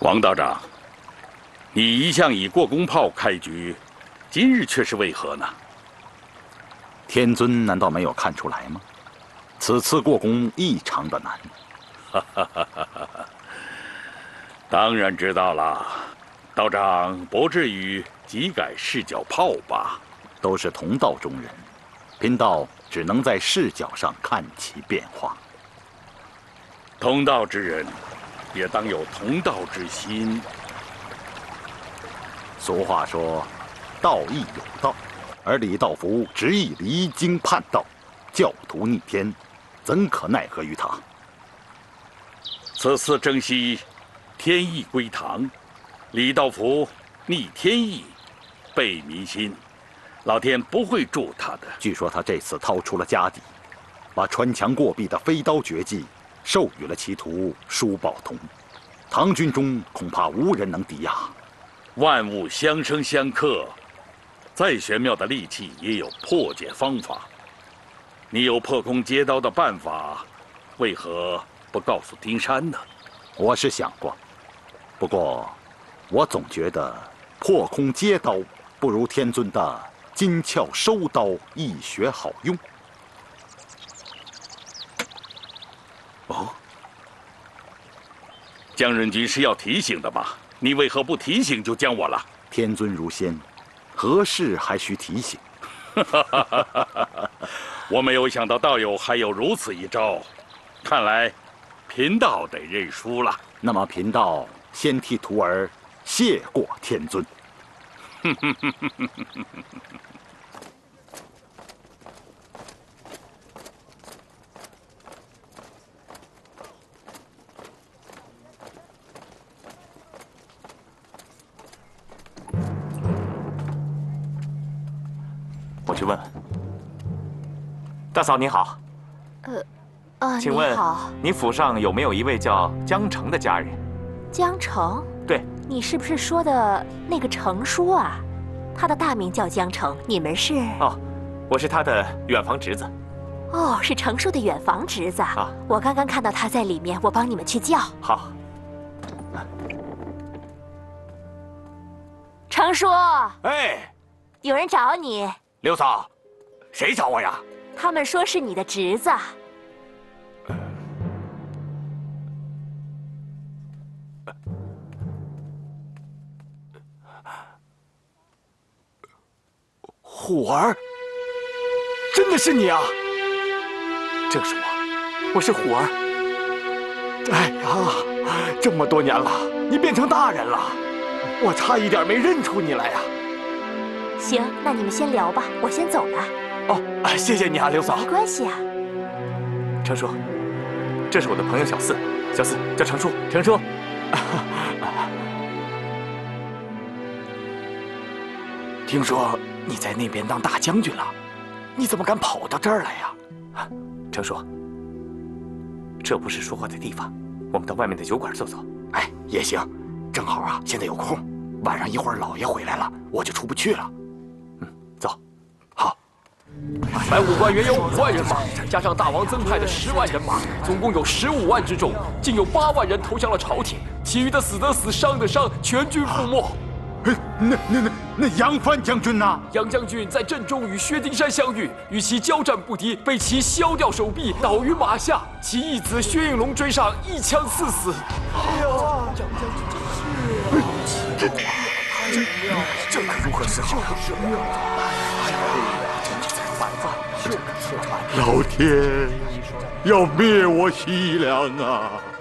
王道长，你一向以过宫炮开局，今日却是为何呢？ 天尊难道没有看出来吗？此次过宫异常的难。 当然知道了，道长不至于急改视角炮吧？ 都是同道中人，贫道只能在视角上看其变化。 同道之人，也当有同道之心。 俗话说，道义有道，而李道福执意离经叛道，教徒逆天，怎可奈何于他？ 此次征西，天意归唐，李道福逆天意，背民心，老天不会助他的。 据说他这次掏出了家底，把穿墙过壁的飞刀绝技授予了其徒舒宝同，唐军中恐怕无人能敌呀。 万物相生相克，再玄妙的利器也有破解方法。你有破空接刀的办法，为何不告诉丁山呢？ 我是想过，不过我总觉得破空接刀不如天尊的金鞘收刀易学好用。 哦，江任君是要提醒的吗？你为何不提醒就将我了？ 天尊如仙，何事还需提醒？ 我没有想到道友还有如此一招，看来贫道得认输了。 那么贫道先替徒儿谢过天尊。 我去问问。大嫂你好。请问你好， 你府上有没有一位叫江澄的家人？ 江澄？ 对， 你是不是说的那个程叔啊？他的大名叫江澄，你们是？ 哦，我是他的远房侄子。 哦，是程叔的远房侄子啊！我刚刚看到他在里面，我帮你们去叫。 好。 程叔， 哎， 有人找你。 刘嫂，谁找我呀？ 他们说是你的侄子。 虎儿，真的是你啊！ 正是我是虎儿。 哎呀，这么多年了，你变成大人了，我差一点没认出你来呀。 行，那你们先聊吧，我先走了。 哦，谢谢你啊，刘嫂。 没关系啊。 程叔，这是我的朋友小四，小四叫程叔，程叔。 听说你在那边当大将军了，你怎么敢跑到这儿来呀？ 程叔，这不是说话的地方，我们到外面的酒馆坐坐。 哎，也行，正好啊，现在有空，晚上一会儿老爷回来了，我就出不去了。 走。 好。 白虎关原有5万人马，加上大王增派的10万人马，总共有15万之众，竟有8万人投降了朝廷，其余的死的死，伤的伤，全军覆没。 那杨帆将军呢？ 杨将军在阵中与薛丁山相遇，与其交战不敌，被其削掉手臂，倒于马下。其义子薛应龙追上，一枪刺死。 哎呀，杨将军真是，这可如何是好？ 老天要灭我西凉啊！